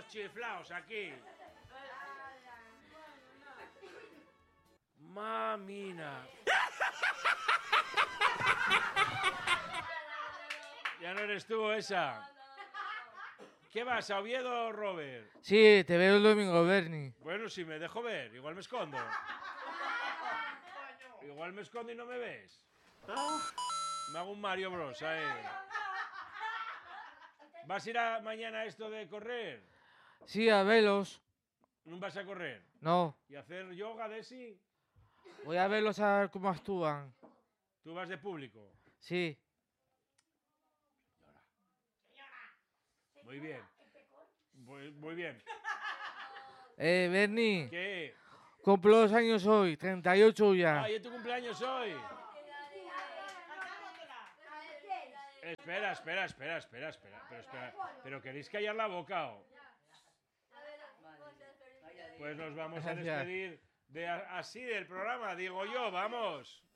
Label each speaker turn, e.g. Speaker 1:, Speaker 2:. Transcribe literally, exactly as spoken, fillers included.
Speaker 1: dos chiflaos aquí. Mamina. Ya no eres tú esa. ¿Qué vas, a Oviedo, Robert?
Speaker 2: Sí, te veo el domingo, Bernie.
Speaker 1: Bueno, si me dejo ver, igual me escondo. Igual me escondo y no me ves. Me hago un Mario Bros. Ahí. ¿Vas a ir a mañana a esto de correr?
Speaker 2: Sí, a verlos.
Speaker 1: ¿No vas a correr?
Speaker 2: No.
Speaker 1: ¿Y hacer yoga, Desi?
Speaker 2: Voy a verlos a ver cómo actúan.
Speaker 1: ¿Tú vas de público?
Speaker 2: Sí.
Speaker 1: Muy bien. Muy, muy bien.
Speaker 2: Eh, Bernie.
Speaker 1: ¿Qué?
Speaker 2: Cumplo dos años hoy, treinta y ocho ya.
Speaker 1: Ah, ¿y es tu cumpleaños hoy? Espera, espera, espera, espera, espera. Pero, espera. ¿Pero queréis callar la boca o...? Pues nos vamos a
Speaker 2: Gracias.
Speaker 1: despedir de a- así del programa, digo yo, vamos.